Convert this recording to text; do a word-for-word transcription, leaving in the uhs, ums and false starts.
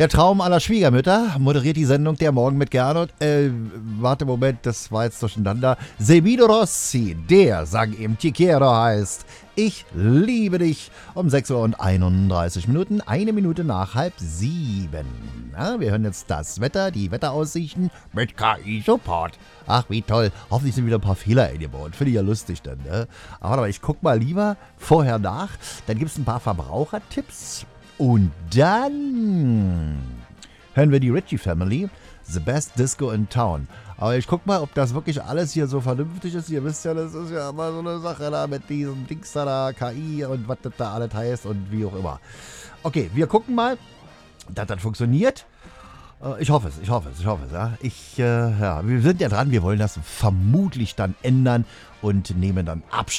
Der Traum aller Schwiegermütter moderiert die Sendung Der Morgen mit Gernot. Äh, warte, Moment, das war jetzt durcheinander. Semino Rossi, der, sagen eben Tiquiero heißt. Ich liebe dich. Um sechs Uhr und einunddreißig Minuten, eine Minute nach halb sieben. Ja, wir hören jetzt das Wetter, die Wetteraussichten mit K I-Support. Ach, wie toll. Hoffentlich sind wieder ein paar Fehler eingebaut. Finde ich ja lustig dann, ne? Aber warte mal, ich guck mal lieber vorher nach. Dann gibt es ein paar Verbrauchertipps. Und dann hören wir die Ritchie Family, The Best Disco in Town. Aber ich guck mal, ob das wirklich alles hier so vernünftig ist. Ihr wisst ja, das ist ja immer so eine Sache da mit diesem Dings da, K I und was das da alles heißt und wie auch immer. Okay, wir gucken mal, dass das funktioniert. Ich hoffe es, ich hoffe es, ich hoffe es. Ja. Ich, äh, ja, wir sind ja dran, wir wollen das vermutlich dann ändern und nehmen dann Abstand.